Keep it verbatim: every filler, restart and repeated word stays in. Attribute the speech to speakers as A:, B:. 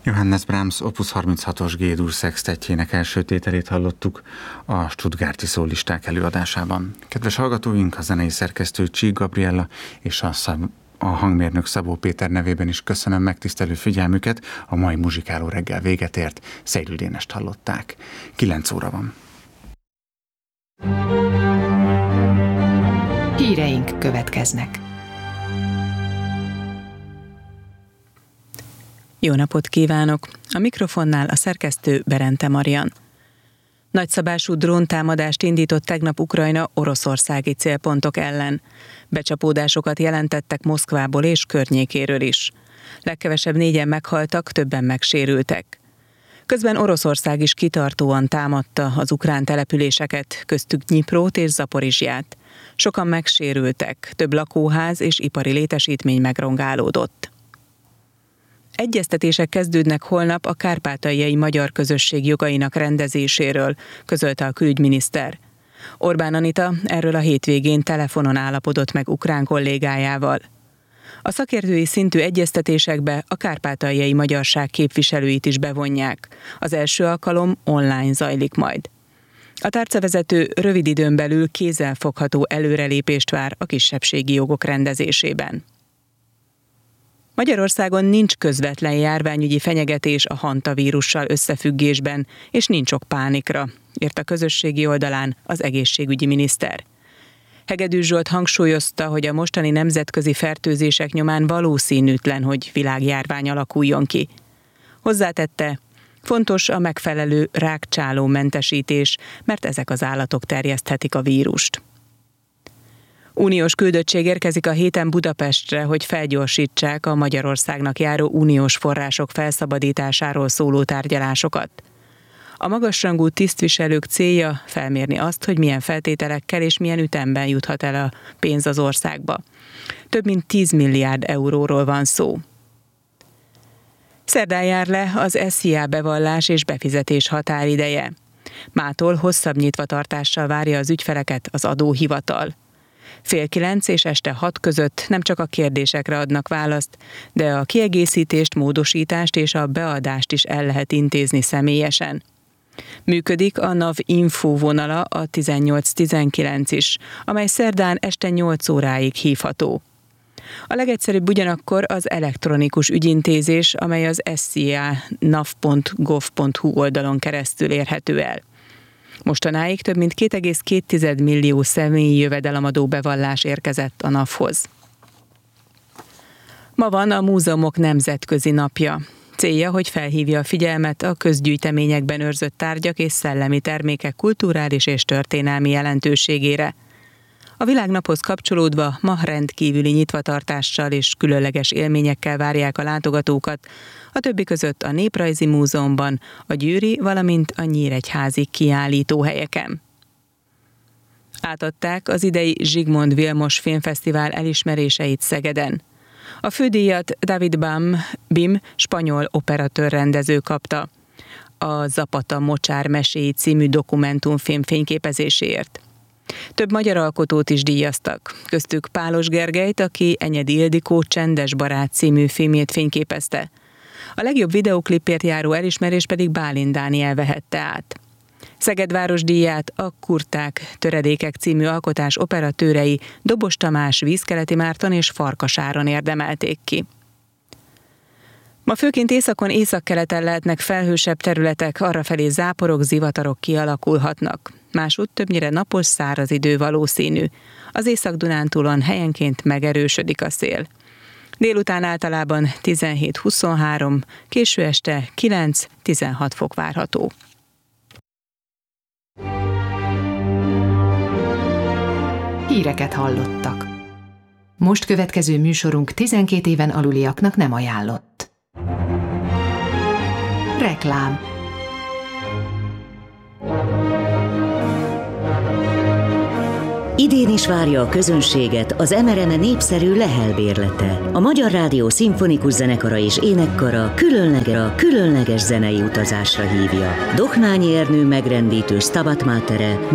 A: Johannes Brahms Opus harminchatos G-dur szextettjének első tételét hallottuk a Stuttgarti szólisták előadásában. Kedves hallgatóink, a zenei szerkesztő Csík Gabriella és a, szab- a hangmérnök Szabó Péter nevében is köszönöm megtisztelő figyelmüket. A mai muzsikáló reggel véget ért, Szejlő Dénest hallották. kilenc óra van.
B: Híreink következnek. Jó napot kívánok! A mikrofonnál a szerkesztő Berente Marian. Nagyszabású dróntámadást indított tegnap Ukrajna oroszországi célpontok ellen. Becsapódásokat jelentettek Moszkvából és környékéről is. Legkevesebb négyen meghaltak, többen megsérültek. Közben Oroszország is kitartóan támadta az ukrán településeket, köztük Dnyiprót és Zaporizsját. Sokan megsérültek, több lakóház és ipari létesítmény megrongálódott. Egyeztetések kezdődnek holnap a kárpátaljai magyar közösség jogainak rendezéséről, közölte a külügyminiszter. Orbán Anita erről a hétvégén telefonon állapodott meg ukrán kollégájával. A szakértői szintű egyeztetésekbe a kárpátaljai magyarság képviselőit is bevonják. Az első alkalom online zajlik majd. A tárcavezető rövid időn belül kézzelfogható előrelépést vár a kisebbségi jogok rendezésében. Magyarországon nincs közvetlen járványügyi fenyegetés a hantavírussal összefüggésben, és nincs ok pánikra, írt a közösségi oldalán az egészségügyi miniszter. Hegedűs Zsolt hangsúlyozta, hogy a mostani nemzetközi fertőzések nyomán valószínűtlen, hogy világjárvány alakuljon ki. Hozzátette, fontos a megfelelő rákcsáló mentesítés, mert ezek az állatok terjeszthetik a vírust. Uniós küldöttség érkezik a héten Budapestre, hogy felgyorsítsák a Magyarországnak járó uniós források felszabadításáról szóló tárgyalásokat. A magasrangú tisztviselők célja felmérni azt, hogy milyen feltételekkel és milyen ütemben juthat el a pénz az országba. Több mint tíz milliárd euróról van szó. Szerdán jár le az es zé á bevallás és befizetés határideje. Mától hosszabb nyitvatartással várja az ügyfeleket az adóhivatal. Fél kilenc és este hat között nem csak a kérdésekre adnak választ, de a kiegészítést, módosítást és a beadást is el lehet intézni személyesen. Működik a NAV Info vonala, a tizennyolc tizenkilenc is, amely szerdán este nyolc óráig hívható. A legegyszerűbb ugyanakkor az elektronikus ügyintézés, amely az es zé á nav pont gov pont hu oldalon keresztül érhető el. Mostanáig több mint két egész két millió személyi jövedelemadó bevallás érkezett a NAV-hoz. Ma van a Múzeumok Nemzetközi Napja. Célja, hogy felhívja a figyelmet a közgyűjteményekben őrzött tárgyak és szellemi termékek kulturális és történelmi jelentőségére. A világnaphoz kapcsolódva ma rendkívüli nyitvatartással és különleges élményekkel várják a látogatókat, a többi között a Néprajzi Múzeumban, a győri, valamint a nyíregyházi kiállítóhelyeken. Átadták az idei Zsigmond Vilmos Filmfesztivál elismeréseit Szegeden. A fődíjat David Bam, Bim, spanyol operatőr-rendező kapta a Zapata mocsár meséi című dokumentumfilm fényképezéséért. Több magyar alkotót is díjaztak, köztük Pálos Gergelyt, aki Enyedi Ildikó Csendes barát című filmjét fényképezte. A legjobb videóklipért járó elismerés pedig Bálint Dániel vehette át. Szeged városdíját a Kurták töredékek című alkotás operatőrei Dobos Tamás, Vízkeleti Márton és Farkas Áron érdemelték ki. Ma főként északon, északkeleten lehetnek felhősebb területek, arrafelé záporok, zivatarok kialakulhatnak. Másútt többnyire napos, száraz idő valószínű. Az Észak-Dunántúlon helyenként megerősödik a szél. Délután általában tizenhét-huszonhárom, késő este kilenc-tizenhat fok várható.
C: Híreket hallottak. Most következő műsorunk tizenkét éven aluliaknak nem ajánlott. Reklám.
D: Idén is várja a közönséget az em er em e népszerű Lehel bérlete. A Magyar Rádió Szimfonikus Zenekara és Énekkara különleges, különleges zenei utazásra hívja. Dohnányi Ernő megrendítő Stabat Matere,